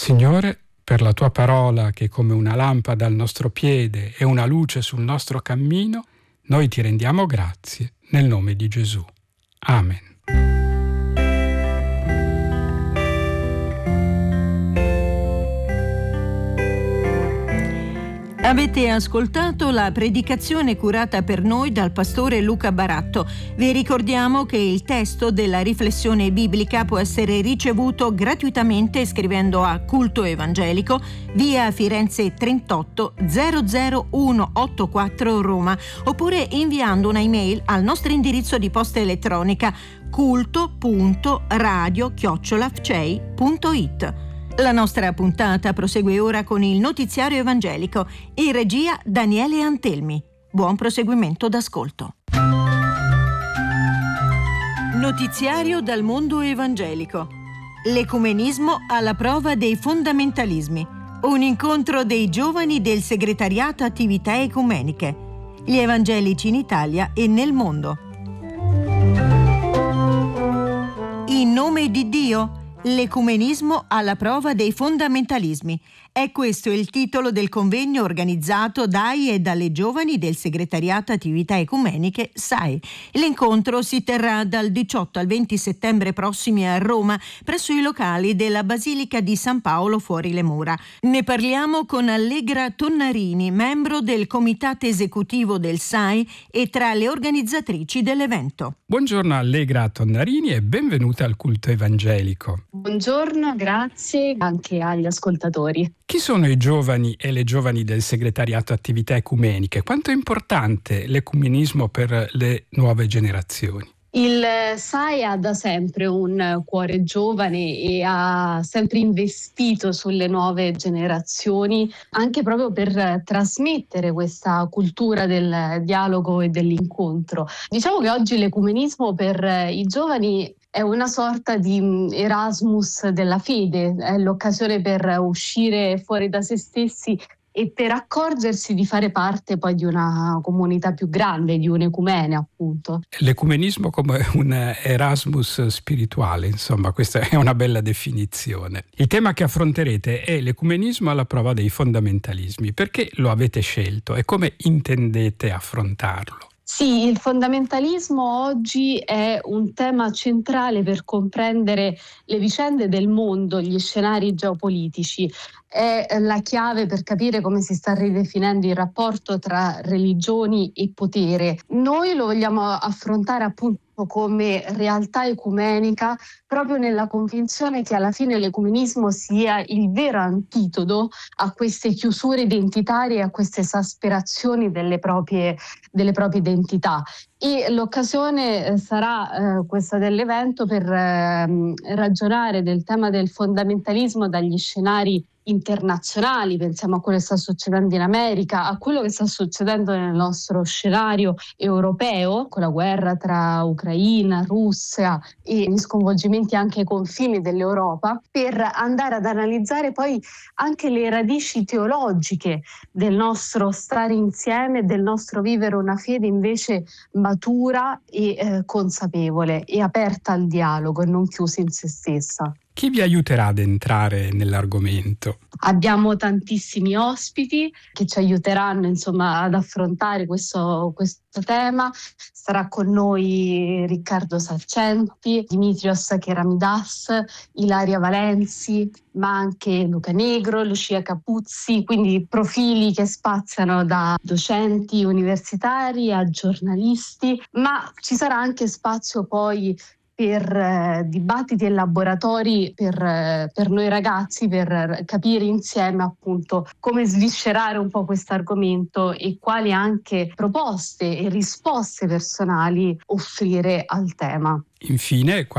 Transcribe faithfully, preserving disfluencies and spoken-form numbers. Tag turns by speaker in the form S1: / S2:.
S1: Signore, per la tua parola che è come una lampada al nostro piede e una luce sul nostro cammino, noi ti rendiamo grazie nel nome di Gesù. Amen.
S2: Avete ascoltato la predicazione curata per noi dal pastore Luca Baratto. Vi ricordiamo che il testo della riflessione biblica può essere ricevuto gratuitamente scrivendo a Culto Evangelico, via Firenze trentotto zero zero uno otto quattro Roma, oppure inviando una email al nostro indirizzo di posta elettronica culto punto radio chiocciola f c e i punto i t. La nostra puntata prosegue ora con il notiziario evangelico, in regia Daniele Antelmi. Buon proseguimento d'ascolto. Notiziario dal mondo evangelico. L'ecumenismo alla prova dei fondamentalismi. Un incontro dei giovani del segretariato attività ecumeniche. Gli evangelici in Italia e nel mondo. In nome di Dio. L'ecumenismo alla prova dei fondamentalismi. È questo il titolo del convegno organizzato dai e dalle giovani del Segretariato Attività Ecumeniche S A E. L'incontro si terrà dal diciotto al venti settembre prossimi a Roma, presso i locali della Basilica di San Paolo fuori le mura. Ne parliamo con Allegra Tonnarini, membro del comitato esecutivo del S A E e tra le organizzatrici dell'evento.
S1: Buongiorno Allegra Tonnarini e benvenuta al Culto Evangelico.
S3: Buongiorno, grazie anche agli ascoltatori.
S1: Chi sono i giovani e le giovani del Segretariato Attività Ecumeniche? Quanto è importante l'ecumenismo per le nuove generazioni?
S3: Il S A E ha da sempre un cuore giovane e ha sempre investito sulle nuove generazioni, anche proprio per trasmettere questa cultura del dialogo e dell'incontro. Diciamo che oggi l'ecumenismo per i giovani è una sorta di Erasmus della fede, è l'occasione per uscire fuori da se stessi e per accorgersi di fare parte poi di una comunità più grande, di un'ecumene appunto.
S1: L'ecumenismo come un Erasmus spirituale, insomma, questa è una bella definizione. Il tema che affronterete è l'ecumenismo alla prova dei fondamentalismi. Perché lo avete scelto e come intendete affrontarlo?
S3: Sì, il fondamentalismo oggi è un tema centrale per comprendere le vicende del mondo, gli scenari geopolitici. È la chiave per capire come si sta ridefinendo il rapporto tra religioni e potere. Noi lo vogliamo affrontare appunto come realtà ecumenica, proprio nella convinzione che alla fine l'ecumenismo sia il vero antidoto a queste chiusure identitarie e a queste esasperazioni delle proprie, delle proprie identità. E l'occasione sarà eh, questa dell'evento per eh, ragionare del tema del fondamentalismo dagli scenari internazionali, pensiamo a quello che sta succedendo in America, a quello che sta succedendo nel nostro scenario europeo, con la guerra tra Ucraina, Russia e gli sconvolgimenti anche ai confini dell'Europa, per andare ad analizzare poi anche le radici teologiche del nostro stare insieme, del nostro vivere una fede invece matura e eh, consapevole e aperta al dialogo e non chiusa in se stessa.
S1: Chi vi aiuterà ad entrare nell'argomento?
S3: Abbiamo tantissimi ospiti che ci aiuteranno insomma ad affrontare questo, questo tema. Sarà con noi Riccardo Sarcenti, Dimitrios Cheramidas, Ilaria Valenzi, ma anche Luca Negro, Lucia Capuzzi, quindi profili che spaziano da docenti universitari a giornalisti, ma ci sarà anche spazio poi per eh, dibattiti e laboratori per, eh, per noi ragazzi, per capire insieme appunto come sviscerare un po' questo argomento e quali anche proposte e risposte personali offrire al tema.
S1: Infine,